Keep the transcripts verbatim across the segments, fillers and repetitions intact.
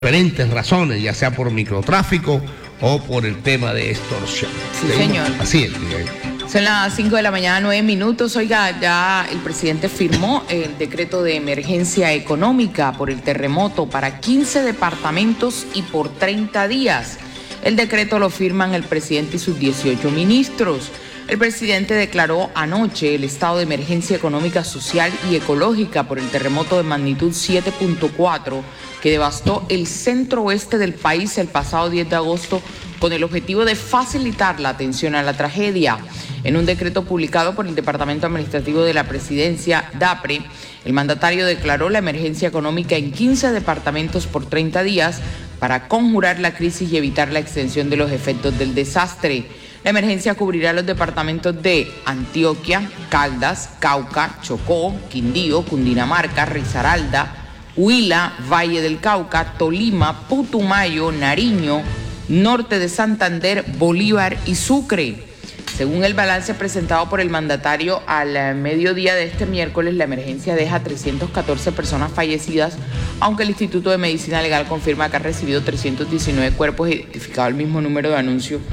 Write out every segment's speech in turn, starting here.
diferentes razones, ya sea por microtráfico o por el tema de extorsión. Sí, ¿sí? Señor. Así es. Son las cinco de la mañana, nueve minutos. Oiga, ya el presidente firmó el decreto de emergencia económica por el terremoto para quince departamentos y por treinta días. El decreto lo firman el presidente y sus dieciocho ministros. El presidente declaró anoche el estado de emergencia económica, social y ecológica por el terremoto de magnitud siete punto cuatro que devastó el centro oeste del país el pasado diez de agosto con el objetivo de facilitar la atención a la tragedia. En un decreto publicado por el Departamento Administrativo de la Presidencia, DAPRE, el mandatario declaró la emergencia económica en quince departamentos por treinta días para conjurar la crisis y evitar la extensión de los efectos del desastre. La emergencia cubrirá los departamentos de Antioquia, Caldas, Cauca, Chocó, Quindío, Cundinamarca, Risaralda, Huila, Valle del Cauca, Tolima, Putumayo, Nariño, norte de Santander, Bolívar y Sucre. Según el balance presentado por el mandatario al mediodía de este miércoles, la emergencia deja trescientas catorce personas fallecidas, aunque el Instituto de Medicina Legal confirma que ha recibido trescientos diecinueve cuerpos, identificado el mismo número de anuncios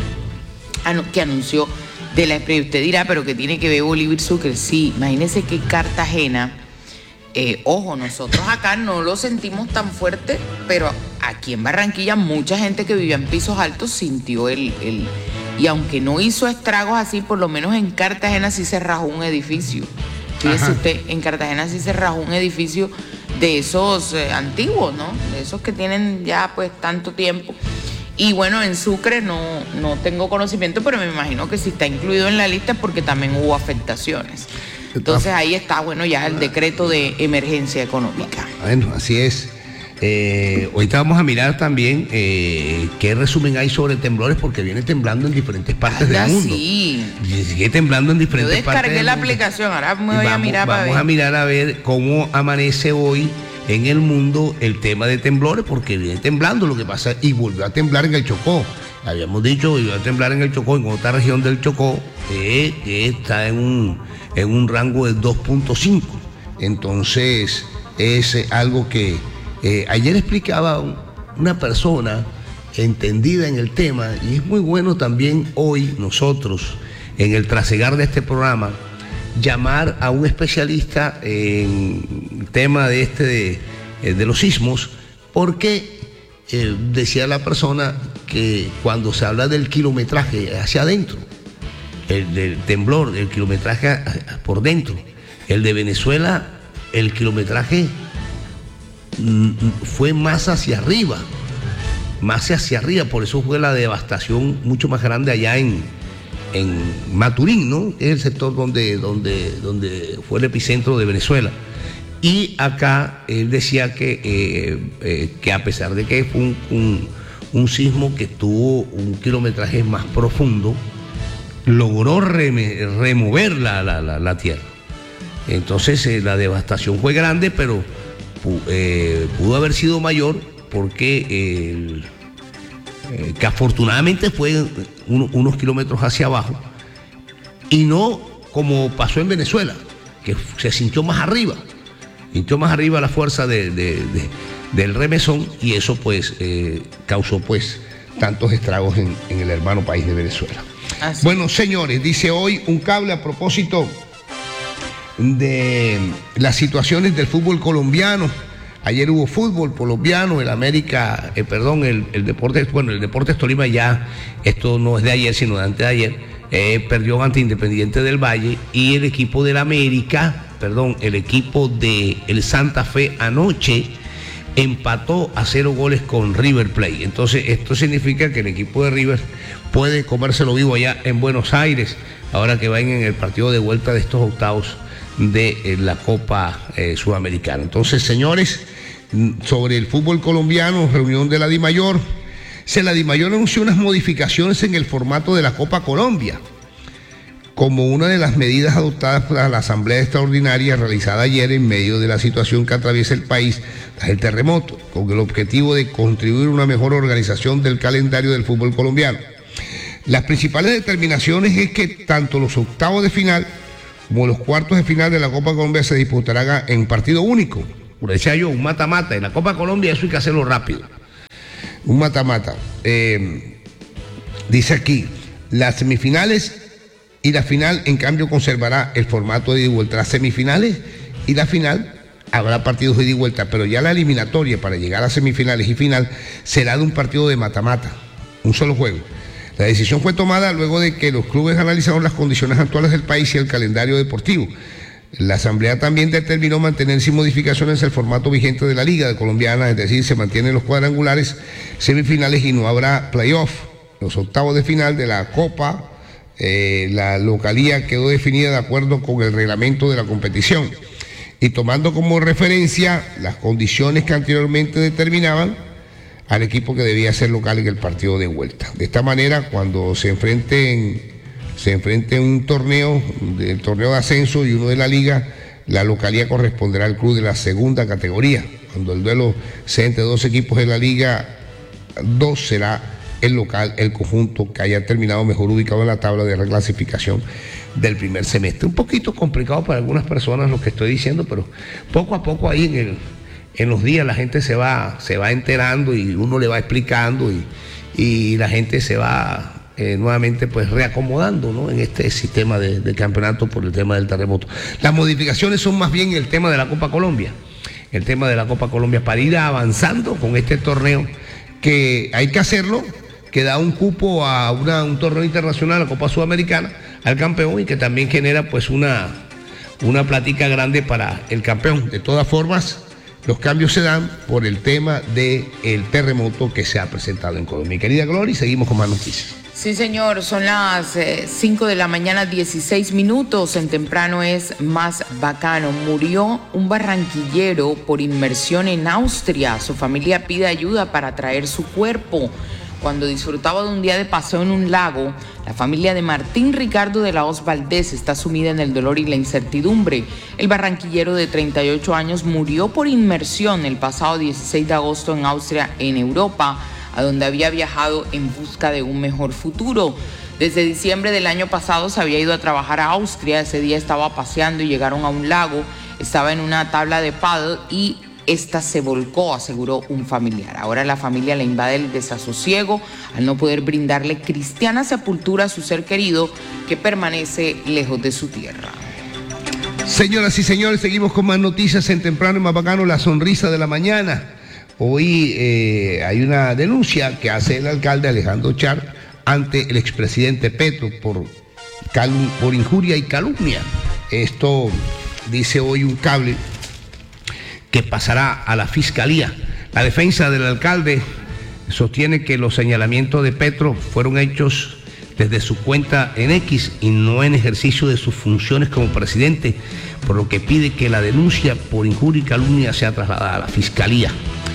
que anunció de la empresa. Usted dirá, pero ¿qué tiene que ver Bolívar y Sucre? Sí, imagínese que Cartagena, eh, ojo, nosotros acá no lo sentimos tan fuerte, pero aquí en Barranquilla mucha gente que vivía en pisos altos sintió el... el y aunque no hizo estragos así, por lo menos en Cartagena sí se rajó un edificio. Fíjese Ajá. usted, en Cartagena sí se rajó un edificio de esos eh, antiguos, ¿no? De esos que tienen ya pues tanto tiempo. Y bueno, en Sucre no, no tengo conocimiento, pero me imagino que si está incluido en la lista es porque también hubo afectaciones. Entonces ahí está, bueno, ya el decreto de emergencia económica. Bueno, así es. Eh, ahorita vamos a mirar también eh, qué resumen hay sobre temblores, porque viene temblando en diferentes partes Anda, del mundo. Sí. Sigue temblando en diferentes Yo partes del descargué la mundo. aplicación, ahora me voy vamos, a mirar para Vamos ver. a mirar a ver cómo amanece hoy en el mundo el tema de temblores, porque viene temblando, lo que pasa, y volvió a temblar en el Chocó. Habíamos dicho que iba a temblar en el Chocó, en otra región del Chocó, eh, que está en un, en un rango de dos punto cinco. Entonces, es algo que eh, ayer explicaba una persona entendida en el tema, y es muy bueno también hoy nosotros, en el trasegar de este programa, llamar a un especialista en el tema de este de, de los sismos, porque eh, decía la persona que cuando se habla del kilometraje hacia adentro, el del temblor, el kilometraje por dentro, el de Venezuela, el kilometraje mm, fue más hacia arriba, más hacia arriba, por eso fue la devastación mucho más grande allá en en Maturín, ¿no? Es el sector donde, donde, donde fue el epicentro de Venezuela. Y acá él decía que, eh, eh, que a pesar de que fue un, un, un sismo que tuvo un kilometraje más profundo, logró reme, remover la, la, la, la tierra. Entonces eh, la devastación fue grande, pero eh, pudo haber sido mayor porque el Eh, que afortunadamente fue un, unos kilómetros hacia abajo, y no como pasó en Venezuela, que se sintió más arriba, sintió más arriba la fuerza de, de, de, del remesón, y eso pues eh, causó pues tantos estragos en, en el hermano país de Venezuela. Así. Bueno, señores, dice hoy un cable a propósito de las situaciones del fútbol colombiano. Ayer hubo fútbol colombiano, el América, eh, perdón, el, el Deportes, bueno, el Deportes Tolima ya, esto no es de ayer, sino de antes de ayer, eh, perdió ante Independiente del Valle, y el equipo del América, perdón, el equipo de el Santa Fe anoche empató a cero goles con River Plate. Entonces, esto significa que el equipo de River puede comérselo vivo allá en Buenos Aires, ahora que vayan en el partido de vuelta de estos octavos de eh, la Copa eh, Sudamericana. Entonces, señores, sobre el fútbol colombiano, reunión de la DIMAYOR. Se la DIMAYOR anunció unas modificaciones en el formato de la Copa Colombia, como una de las medidas adoptadas por la Asamblea Extraordinaria realizada ayer en medio de la situación que atraviesa el país tras el terremoto, con el objetivo de contribuir a una mejor organización del calendario del fútbol colombiano. Las principales determinaciones es que tanto los octavos de final como los cuartos de final de la Copa Colombia se disputarán en partido único. Como decía yo, un mata-mata. En la Copa Colombia eso hay que hacerlo rápido. Un mata-mata. Eh, dice aquí, las semifinales y la final, en cambio, conservará el formato de ida y vuelta. Las semifinales y la final habrá partidos de ida y vuelta, pero ya la eliminatoria para llegar a semifinales y final será de un partido de mata-mata, un solo juego. La decisión fue tomada luego de que los clubes analizaron las condiciones actuales del país y el calendario deportivo. La Asamblea también determinó mantener sin modificaciones el formato vigente de la Liga Colombiana, es decir, se mantienen los cuadrangulares, semifinales y no habrá playoff. Los octavos de final de la Copa, eh, la localía quedó definida de acuerdo con el reglamento de la competición y tomando como referencia las condiciones que anteriormente determinaban al equipo que debía ser local en el partido de vuelta. De esta manera, cuando se enfrenten, se enfrenten un torneo, el torneo de ascenso y uno de la liga, la localía corresponderá al club de la segunda categoría. Cuando el duelo sea entre dos equipos de la liga dos, será el local, el conjunto que haya terminado mejor ubicado en la tabla de reclasificación del primer semestre. Un poquito complicado para algunas personas lo que estoy diciendo, pero poco a poco ahí en el En los días la gente se va, se va enterando y uno le va explicando y, y la gente se va eh, nuevamente pues reacomodando, ¿no?, en este sistema de, de campeonato por el tema del terremoto. Las modificaciones son más bien el tema de la Copa Colombia, el tema de la Copa Colombia para ir avanzando con este torneo que hay que hacerlo, que da un cupo a una, un torneo internacional, la Copa Sudamericana, al campeón y que también genera pues una, una platica grande para el campeón. De todas formas, los cambios se dan por el tema del terremoto que se ha presentado en Colombia. Mi querida Gloria, seguimos con más noticias. Sí, señor, son las cinco de la mañana, dieciséis minutos. En Temprano es más bacano. Murió un barranquillero por inmersión en Austria. Su familia pide ayuda para traer su cuerpo. Cuando disfrutaba de un día de paseo en un lago, la familia de Martín Ricardo de la Hoz Valdés está sumida en el dolor y la incertidumbre. El barranquillero de treinta y ocho años murió por inmersión el pasado dieciséis de agosto en Austria, en Europa, a donde había viajado en busca de un mejor futuro. Desde diciembre del año pasado se había ido a trabajar a Austria. Ese día estaba paseando y llegaron a un lago. Estaba en una tabla de paddle y esta se volcó, aseguró un familiar. Ahora la familia le invade el desasosiego al no poder brindarle cristiana sepultura a su ser querido que permanece lejos de su tierra. Señoras y señores, seguimos con más noticias en Temprano y más bacano, la sonrisa de la mañana. Hoy eh, hay una denuncia que hace el alcalde Alejandro Char ante el expresidente Petro por, calum- por injuria y calumnia. Esto dice hoy un cable que pasará a la fiscalía. La defensa del alcalde sostiene que los señalamientos de Petro fueron hechos desde su cuenta en X y no en ejercicio de sus funciones como presidente, por lo que pide que la denuncia por injuria y calumnia sea trasladada a la fiscalía.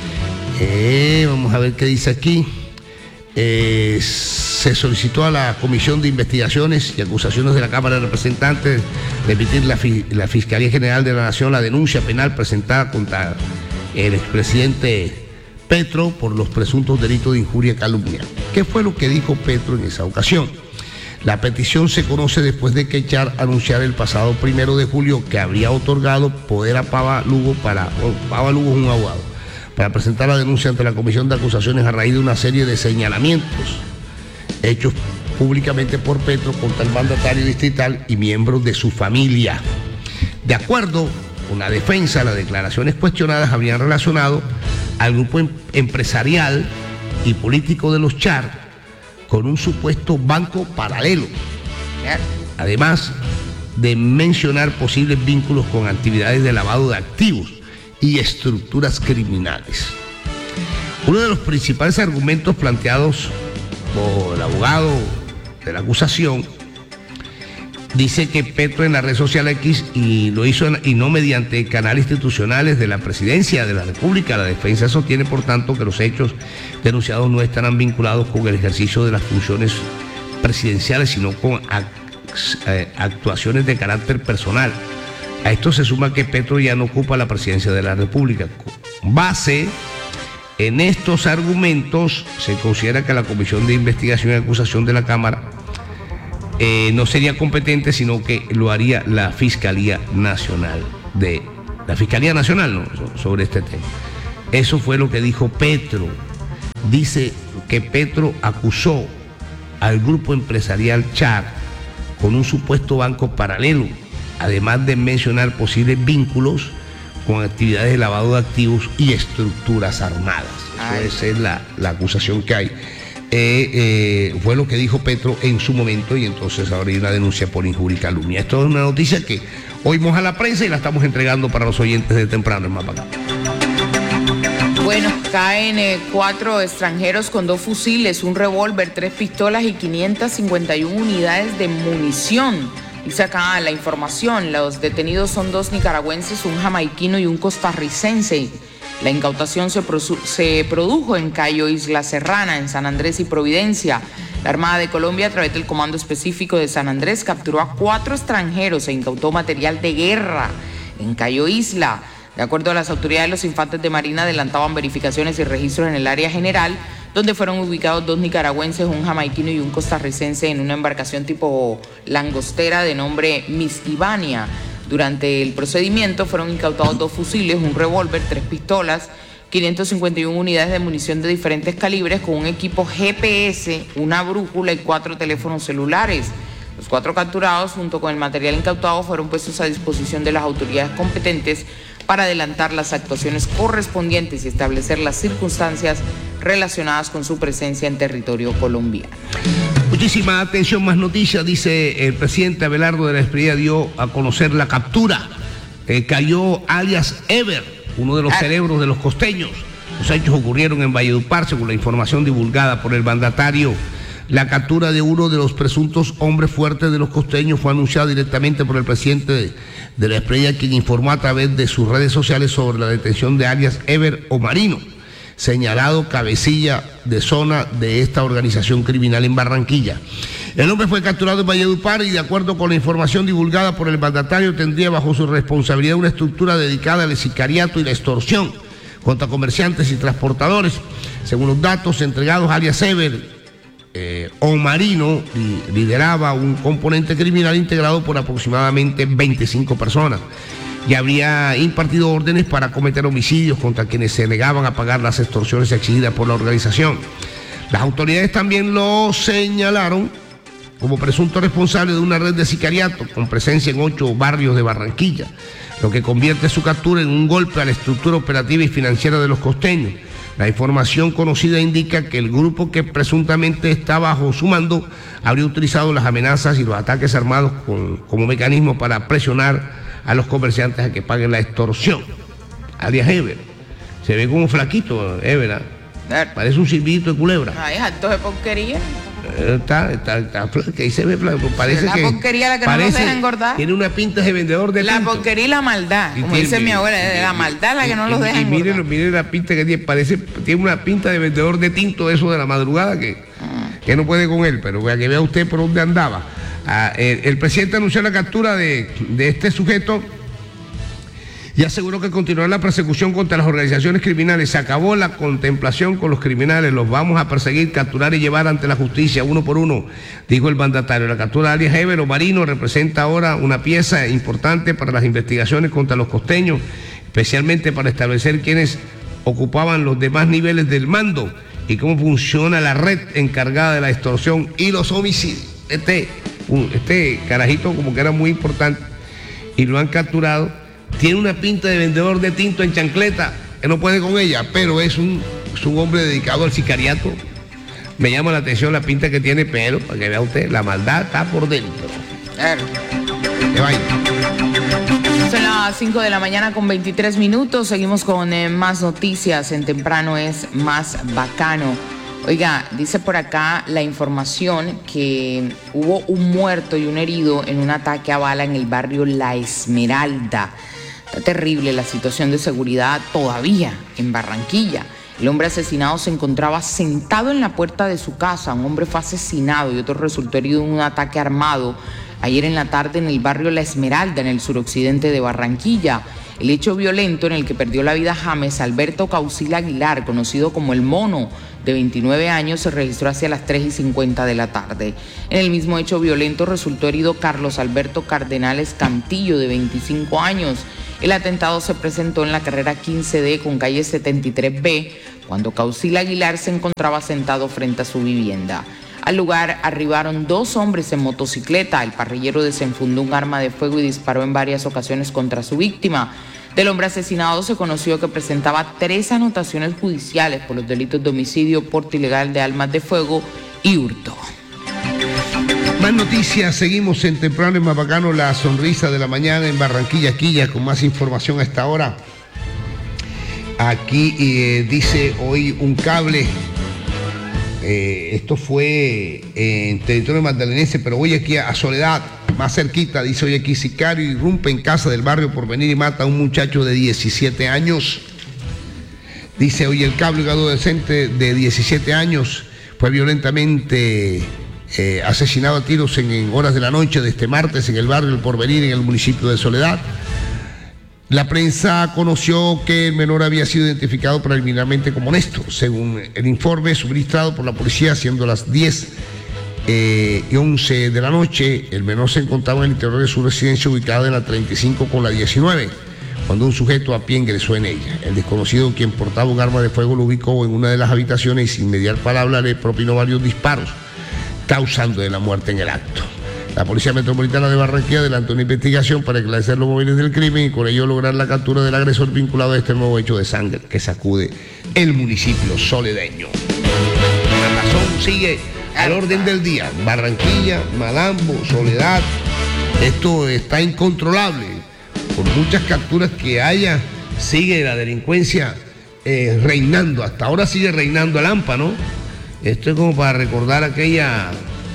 Eh, vamos a ver qué dice aquí. Eh, se solicitó a la Comisión de Investigaciones y Acusaciones de la Cámara de Representantes de emitir la, la Fiscalía General de la Nación la denuncia penal presentada contra el expresidente Petro por los presuntos delitos de injuria y calumnia. ¿Qué fue lo que dijo Petro en esa ocasión? La petición se conoce después de que Char anunciara el pasado primero de julio que habría otorgado poder a Pava Lugo para, Pava Lugo es un abogado, para presentar la denuncia ante la Comisión de Acusaciones a raíz de una serie de señalamientos hechos públicamente por Petro contra el mandatario distrital y miembros de su familia. De acuerdo con la defensa, las declaraciones cuestionadas habrían relacionado al grupo em- empresarial y político de los Char con un supuesto banco paralelo, además de mencionar posibles vínculos con actividades de lavado de activos y estructuras criminales. Uno de los principales argumentos planteados por el abogado de la acusación dice que Petro en la red social X y lo hizo en, y no mediante canales institucionales de la Presidencia de la República. La defensa sostiene, por tanto, que los hechos denunciados no estarán vinculados con el ejercicio de las funciones presidenciales, sino con act, eh, actuaciones de carácter personal. A esto se suma que Petro ya no ocupa la presidencia de la República. Con base en estos argumentos, se considera que la Comisión de Investigación y Acusación de la Cámara eh, no sería competente, sino que lo haría la Fiscalía Nacional de la Fiscalía Nacional, ¿no?, sobre este tema. Eso fue lo que dijo Petro. dice que Petro acusó al grupo empresarial Char con un supuesto banco paralelo, además de mencionar posibles vínculos con actividades de lavado de activos y estructuras armadas. Eso, esa es la, la acusación que hay. Eh, eh, fue lo que dijo Petro en su momento, y entonces ahora hay una denuncia por injuria y calumnia. Esto es una noticia que oímos a la prensa y la estamos entregando para los oyentes de temprano en Mapacá. Bueno, caen eh, cuatro extranjeros con dos fusiles, un revólver, tres pistolas y quinientas cincuenta y una unidades de munición. Dice acá la información, los detenidos son dos nicaragüenses, un jamaiquino y un costarricense. La incautación se, se produjo en Cayo Isla Serrana, en San Andrés y Providencia. La Armada de Colombia, a través del Comando Específico de San Andrés, capturó a cuatro extranjeros e incautó material de guerra en Cayo Isla. De acuerdo a las autoridades, los infantes de Marina adelantaban verificaciones y registros en el área general, donde fueron ubicados dos nicaragüenses, un jamaiquino y un costarricense en una embarcación tipo langostera de nombre Miss Ivania. Durante el procedimiento fueron incautados dos fusiles, un revólver, tres pistolas, quinientas cincuenta y una unidades de munición de diferentes calibres con un equipo G P S, una brújula y cuatro teléfonos celulares. Los cuatro capturados, junto con el material incautado, fueron puestos a disposición de las autoridades competentes para adelantar las actuaciones correspondientes y establecer las circunstancias relacionadas con su presencia en territorio colombiano. Muchísima atención, más noticias. Dice el presidente Abelardo de la Espriella dio a conocer la captura. Eh, cayó alias Ever, uno de los ah. cerebros de los costeños. Los hechos ocurrieron en Valledupar, según la información divulgada por el mandatario. La captura de uno de los presuntos hombres fuertes de los costeños fue anunciada directamente por el presidente de, de la Espriella, quien informó a través de sus redes sociales sobre la detención de alias Ever Omarino, señalado cabecilla de zona de esta organización criminal en Barranquilla. El hombre fue capturado en Valledupar y, de acuerdo con la información divulgada por el mandatario, tendría bajo su responsabilidad una estructura dedicada al sicariato y la extorsión contra comerciantes y transportadores. Según los datos entregados, alias Ever Eh, Omarino lideraba un componente criminal integrado por aproximadamente veinticinco personas y habría impartido órdenes para cometer homicidios contra quienes se negaban a pagar las extorsiones exigidas por la organización. Las autoridades también lo señalaron como presunto responsable de una red de sicariato con presencia en ocho barrios de Barranquilla, lo que convierte su captura en un golpe a la estructura operativa y financiera de los costeños. La información conocida indica que el grupo que presuntamente está bajo su mando habría utilizado las amenazas y los ataques armados con, como mecanismo para presionar a los comerciantes a que paguen la extorsión. Alias Ever. Se ve como flaquito, Ever. ¿eh? Parece un silbito de culebra. Ay, alto de porquería. Está, está, está, que ahí se ve, parece la que... La porquería la que parece, no nos deja engordar. Tiene una pinta de vendedor de La tinto. porquería y la maldad, y como tiene, dice mi abuela, de la maldad la que no los deja y engordar. Mire, mire la pinta que tiene, parece, tiene una pinta de vendedor de tinto, eso de la madrugada, que, mm. que no puede con él, pero para que vea usted por dónde andaba. Ah, el, el presidente anunció la captura de, de este sujeto y aseguró que continuará la persecución contra las organizaciones criminales. Se acabó la contemplación con los criminales, los vamos a perseguir, capturar y llevar ante la justicia uno por uno, dijo el mandatario. La captura de alias Ever Omarino representa ahora una pieza importante para las investigaciones contra los costeños, especialmente para establecer quiénes ocupaban los demás niveles del mando y cómo funciona la red encargada de la extorsión y los homicidios. Este, este carajito como que era muy importante y lo han capturado. Tiene una pinta de vendedor de tinto en chancleta, que no puede con ella, pero es un, es un hombre dedicado al sicariato. Me llama la atención la pinta que tiene, pero para que vea usted, la maldad está por dentro. Claro. Que vaya. Son las cinco de la mañana con veintitrés minutos. Seguimos con eh, más noticias. En Temprano es más bacano. Oiga, dice por acá la información que hubo un muerto y un herido en un ataque a bala en el barrio La Esmeralda. Está terrible la situación de seguridad todavía en Barranquilla. El hombre asesinado se encontraba sentado en la puerta de su casa. Un hombre fue asesinado y otro resultó herido en un ataque armado ayer en la tarde en el barrio La Esmeralda, en el suroccidente de Barranquilla. El hecho violento en el que perdió la vida James Alberto Causil Aguilar, conocido como El Mono, de veintinueve años, se registró hacia las tres y cincuenta de la tarde. En el mismo hecho violento resultó herido Carlos Alberto Cardenales Cantillo, de veinticinco años. El atentado se presentó en la carrera quince D con calle setenta y tres B, cuando Causil Aguilar se encontraba sentado frente a su vivienda. Al lugar arribaron dos hombres en motocicleta. El parrillero desenfundó un arma de fuego y disparó en varias ocasiones contra su víctima. Del hombre asesinado se conoció que presentaba tres anotaciones judiciales por los delitos de homicidio, porte ilegal de armas de fuego y hurto. Más noticias, seguimos en Temprano y Más Bacano, la sonrisa de la mañana en Barranquilla, Quilla, con más información a esta hora. Aquí eh, dice hoy un cable, eh, esto fue en territorio magdalenense, pero hoy aquí a Soledad, más cerquita, dice hoy aquí, sicario irrumpe en casa del barrio Porvenir y mata a un muchacho de diecisiete años. Dice hoy el cable, un adolescente de diecisiete años fue violentamente Eh, asesinado a tiros en, en horas de la noche de este martes en el barrio El Porvenir, en el municipio de Soledad. La prensa conoció que el menor había sido identificado preliminarmente como Néstor, según el informe suministrado por la policía, siendo las diez y once de la noche. El menor se encontraba en el interior de su residencia ubicada en la treinta y cinco con la diecinueve, cuando un sujeto a pie ingresó en ella. El desconocido, quien portaba un arma de fuego, lo ubicó en una de las habitaciones y sin mediar palabra le propinó varios disparos, causando de la muerte en el acto. La Policía Metropolitana de Barranquilla adelantó una investigación para esclarecer los móviles del crimen y con ello lograr la captura del agresor vinculado a este nuevo hecho de sangre que sacude el municipio soledeño. La razón sigue al orden del día. Barranquilla, Malambo, Soledad, esto está incontrolable. Por muchas capturas que haya, sigue la delincuencia eh, reinando. Hasta ahora sigue reinando el AMPA, ¿no? Esto es como para recordar aquella,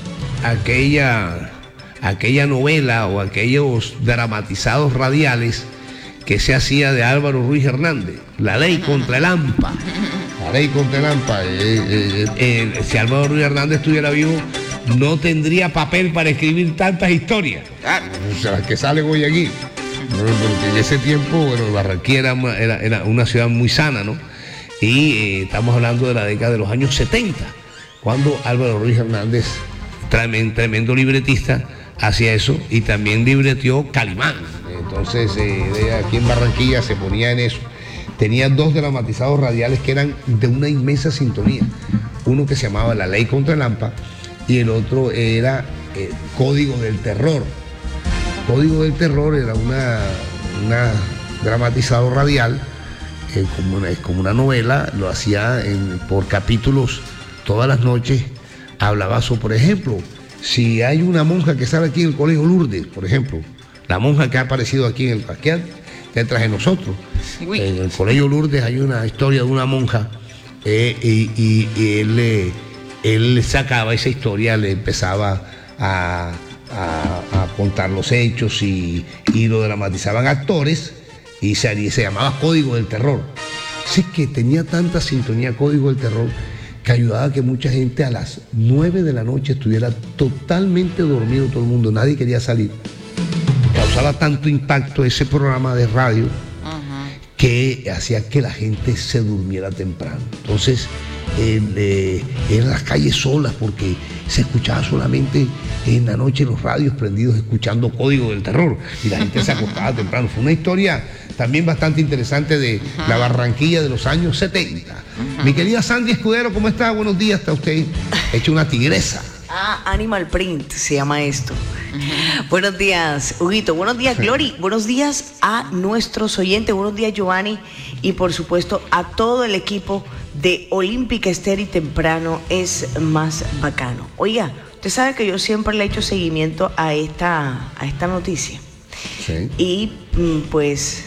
aquella, aquella novela o aquellos dramatizados radiales que se hacía de Álvaro Ruiz Hernández, La Ley contra el AMPA. La Ley contra el AMPA. Eh, eh, eh, si Álvaro Ruiz Hernández estuviera vivo, no tendría papel para escribir tantas historias. O sea, las que salen hoy aquí. Porque en ese tiempo, bueno, Barranquilla era, era, era una ciudad muy sana, ¿no? Y eh, estamos hablando de la década de los años setenta, cuando Álvaro Ruiz Hernández, tremendo, tremendo libretista, hacía eso y también libreteó Calimán. Entonces, eh, aquí en Barranquilla se ponía en eso. Tenía dos dramatizados radiales que eran de una inmensa sintonía. Uno que se llamaba La Ley contra el AMPA y el otro era eh, Código del Terror. Código del Terror era una, una dramatizado radial. Eh, como, una, como una novela, lo hacía en, por capítulos todas las noches. Hablaba sobre, por ejemplo, si hay una monja que sale aquí en el Colegio Lourdes, por ejemplo, la monja que ha aparecido aquí en el parqueado, detrás de nosotros. Uy. En el Colegio Lourdes hay una historia de una monja eh, y, y, y él, eh, él sacaba esa historia, le empezaba a, a, a contar los hechos y, y lo dramatizaban actores. Y se, se llamaba Código del Terror. Sí, que tenía tanta sintonía Código del Terror que ayudaba a que mucha gente a las nueve de la noche estuviera totalmente dormido todo el mundo, nadie quería salir. Causaba tanto impacto ese programa de radio uh-huh. que hacía que la gente se durmiera temprano. Entonces, eh, eh, eran las calles solas porque se escuchaba solamente en la noche los radios prendidos escuchando Código del Terror y la gente se acostaba temprano. Fue una historia también bastante interesante de uh-huh. la Barranquilla de los años setenta. Uh-huh. Mi querida Sandy Escudero, ¿cómo está? Buenos días, está usted hecha una tigresa. Ah, Animal Print se llama esto. Uh-huh. Buenos días, Huguito. Buenos días, Glory. Buenos días a nuestros oyentes. Buenos días, Giovanni. Y por supuesto a todo el equipo de Olímpica Estéreo y Temprano es Más Bacano. Oiga, usted sabe que yo siempre le he hecho seguimiento a esta, a esta noticia. Sí. Y pues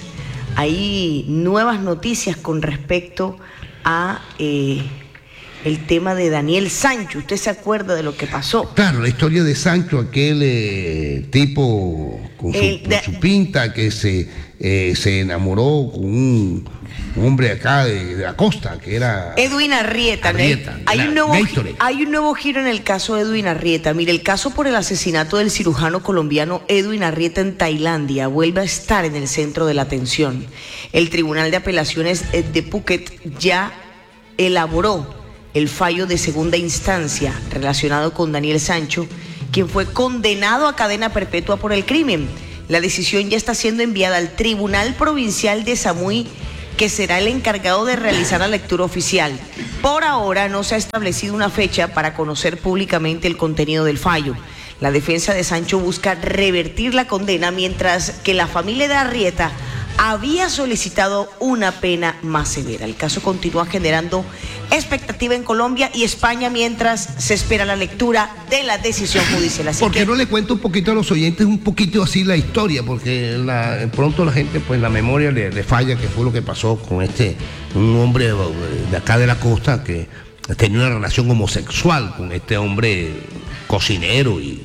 hay nuevas noticias con respecto a eh, el tema de Daniel Sancho. ¿Usted se acuerda de lo que pasó? Claro, la historia de Sancho, aquel eh, tipo con su, el, de, con su pinta que se, eh, se enamoró con un hombre acá de, de la costa, que era Edwin Arrieta. Arrieta hay, la, un nuevo, hay un nuevo giro en el caso de Edwin Arrieta. Mire, el caso por el asesinato del cirujano colombiano Edwin Arrieta en Tailandia vuelve a estar en el centro de la atención. El Tribunal de Apelaciones de Phuket ya elaboró el fallo de segunda instancia relacionado con Daniel Sancho, quien fue condenado a cadena perpetua por el crimen. La decisión ya está siendo enviada al Tribunal Provincial de Samui, que será el encargado de realizar la lectura oficial. Por ahora no se ha establecido una fecha para conocer públicamente el contenido del fallo. La defensa de Sancho busca revertir la condena, mientras que la familia de Arrieta había solicitado una pena más severa. El caso continúa generando expectativa en Colombia y España mientras se espera la lectura de la decisión judicial. Así ¿Por qué que no le cuento un poquito a los oyentes un poquito así la historia? Porque la, pronto la gente, pues la memoria le, le falla, que fue lo que pasó con este, un hombre de acá de la costa que tenía una relación homosexual con este hombre cocinero y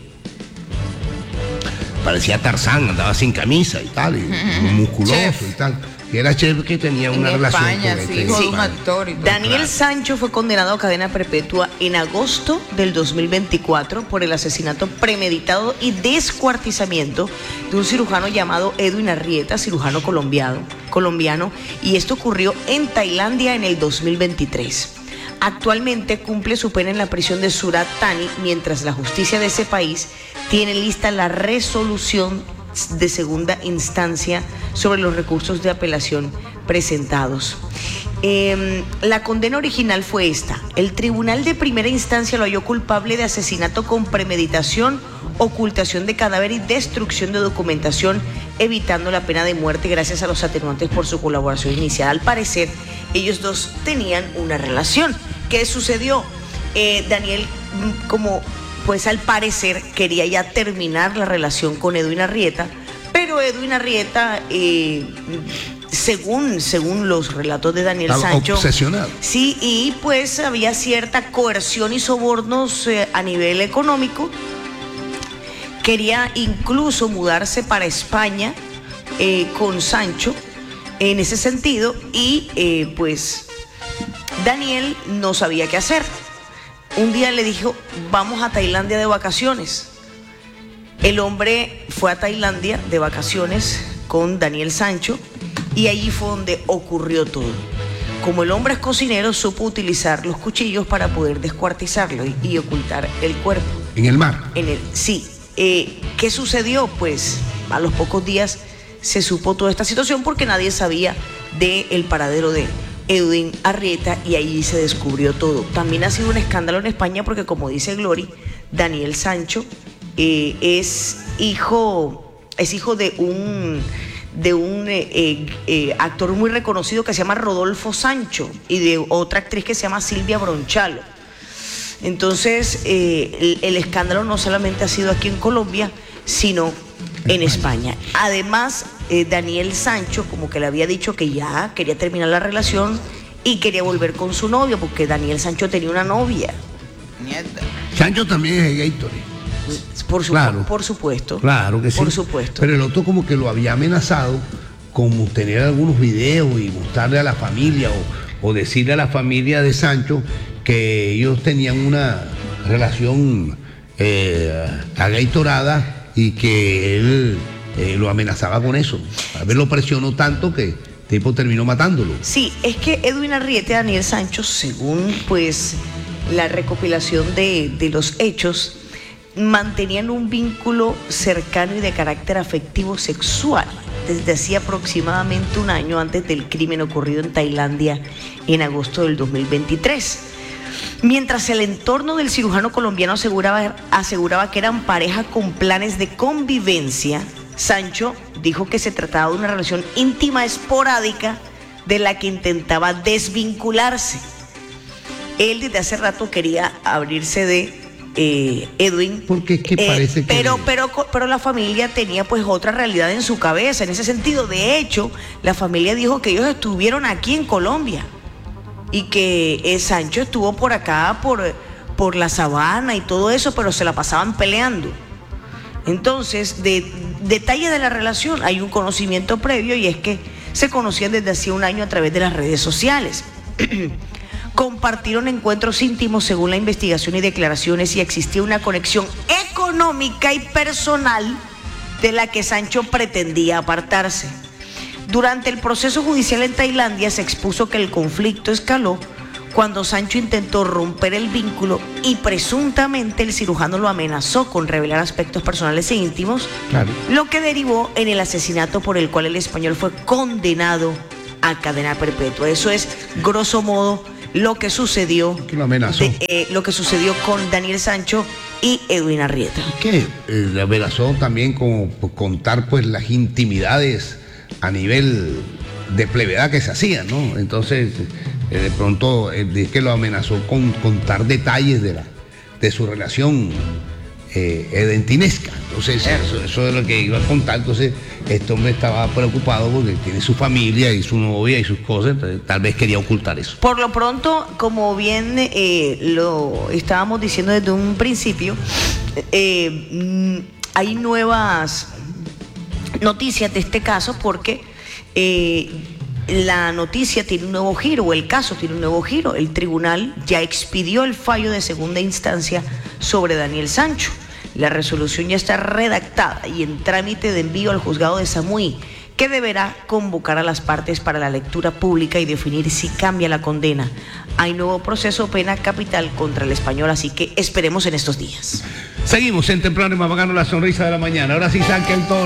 parecía Tarzán, andaba sin camisa y tal, y musculoso Chef. y tal. Que era chef, que tenía una en relación España, con sí, este. hijo de Sí. un actor y todo. Daniel Claro. Sancho fue condenado a cadena perpetua en agosto del dos mil veinticuatro por el asesinato premeditado y descuartizamiento de un cirujano llamado Edwin Arrieta, cirujano colombiano, colombiano, y esto ocurrió en Tailandia en el dos mil veintitrés. Actualmente cumple su pena en la prisión de Surat Thani, mientras la justicia de ese país tiene lista la resolución de segunda instancia sobre los recursos de apelación presentados. Eh, la condena original fue esta. El tribunal de primera instancia lo halló culpable de asesinato con premeditación, ocultación de cadáver y destrucción de documentación, evitando la pena de muerte gracias a los atenuantes por su colaboración inicial. Al parecer, ellos dos tenían una relación. ¿Qué sucedió? Eh, Daniel, como pues al parecer quería ya terminar la relación con Edwin Arrieta, pero Edwin Arrieta, eh, según, según los relatos de Daniel Estaba Sancho, obsesionado. sí, y pues había cierta coerción y sobornos eh, a nivel económico. Quería incluso mudarse para España eh, con Sancho en ese sentido, y eh, pues Daniel no sabía qué hacer. Un día le dijo, vamos a Tailandia de vacaciones. El hombre fue a Tailandia de vacaciones con Daniel Sancho y allí fue donde ocurrió todo. Como el hombre es cocinero, supo utilizar los cuchillos para poder descuartizarlo y, y ocultar el cuerpo. En el mar. En el, sí. Eh, ¿Qué sucedió? Pues a los pocos días se supo toda esta situación porque nadie sabía del paradero de Edwin Arrieta y ahí se descubrió todo. También ha sido un escándalo en España porque, como dice Glory, Daniel Sancho eh, es hijo es hijo de un de un eh, eh, eh, actor muy reconocido que se llama Rodolfo Sancho y de otra actriz que se llama Silvia Bronchalo. Entonces eh, el, el escándalo no solamente ha sido aquí en Colombia, sino en España. Además, eh, Daniel Sancho como que le había dicho que ya quería terminar la relación y quería volver con su novia, porque Daniel Sancho tenía una novia. Mierda. Sancho también es Gatorade. Por, su, Claro. por supuesto. Claro que sí. Por supuesto. Pero el otro como que lo había amenazado con tener algunos videos y mostrarle a la familia o, o decirle a la familia de Sancho que ellos tenían una relación eh, agaitorada y que él eh, lo amenazaba con eso. A ver, lo presionó tanto que el tipo terminó matándolo. Sí, es que Edwin Arrieta y Daniel Sancho, según pues la recopilación de, de los hechos, mantenían un vínculo cercano y de carácter afectivo sexual desde hacía aproximadamente un año antes del crimen ocurrido en Tailandia en agosto del dos mil veintitrés. Mientras el entorno del cirujano colombiano aseguraba, aseguraba que eran pareja con planes de convivencia, Sancho dijo que se trataba de una relación íntima esporádica de la que intentaba desvincularse. Él desde hace rato quería abrirse de eh, Edwin. Porque es que eh, parece que... Pero, pero, pero la familia tenía pues otra realidad en su cabeza, en ese sentido. De hecho, la familia dijo que ellos estuvieron aquí en Colombia y que eh, Sancho estuvo por acá, por, por la sabana y todo eso, pero se la pasaban peleando. Entonces, de detalle de la relación, hay un conocimiento previo y es que se conocían desde hacía un año a través de las redes sociales. Compartieron encuentros íntimos según la investigación y declaraciones, y existía una conexión económica y personal de la que Sancho pretendía apartarse. Durante el proceso judicial en Tailandia se expuso que el conflicto escaló cuando Sancho intentó romper el vínculo y presuntamente el cirujano lo amenazó con revelar aspectos personales e íntimos, claro. Lo que derivó en el asesinato por el cual el español fue condenado a cadena perpetua. Eso es, grosso modo, lo que sucedió, que lo amenazó. De, eh, lo que sucedió con Daniel Sancho y Edwin Arrieta. Que eh, le amenazó también con pues, contar pues las intimidades a nivel de plevedad que se hacían, ¿no? Entonces eh, de pronto eh, de que lo amenazó con contar detalles de la de su relación eh, edentinesca. Entonces eso, eso es lo que iba a contar. Entonces este hombre estaba preocupado porque tiene su familia y su novia y sus cosas, entonces tal vez quería ocultar eso. Por lo pronto, como bien eh, lo estábamos diciendo desde un principio, eh, hay nuevas noticias de este caso porque eh, la noticia tiene un nuevo giro, o el caso tiene un nuevo giro. El tribunal ya expidió el fallo de segunda instancia sobre Daniel Sancho. La resolución ya está redactada y en trámite de envío al juzgado de Samuy, que deberá convocar a las partes para la lectura pública y definir si cambia la condena. Hay nuevo proceso pena capital contra el español, así que esperemos en estos días. Seguimos en Temprano y más bacano, la sonrisa de la mañana. Ahora sí saquen todo.